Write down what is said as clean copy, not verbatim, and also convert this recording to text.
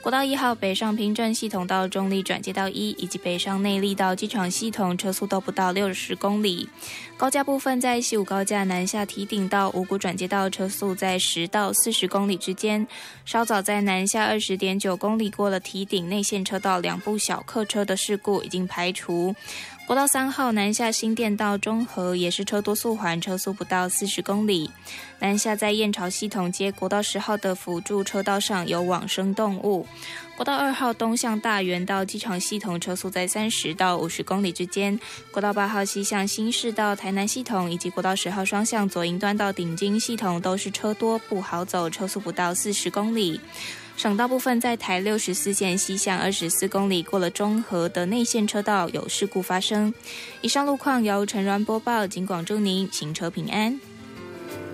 国道1号北上平镇系统到中立转接道1，以及北上内壢到机场系统车速都不到60公里。高架部分在西武高架南下堤顶到五股转接道车速在10到40公里之间，稍早在南下20.9公里过了堤顶内线车道2部小客车的事故已经排除。国道3号南下新店到中和也是车多速缓，车速不到40公里。南下在燕巢系统街国道10号的辅助车道上有往生动物。国道2号东向大园到机场系统车速在30到50公里之间。国道8号西向新市到台南系统以及国道10号双向左营端到顶金系统都是车多不好走，车速不到40公里。省道部分在台64线西向24公里过了中和的内线车道有事故发生。以上路况由陈鸾播报，警广祝您行车平安。